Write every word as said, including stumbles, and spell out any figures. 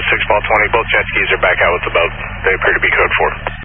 six ball twenty. Both jet skis are back out with the boat. They appear to be code four.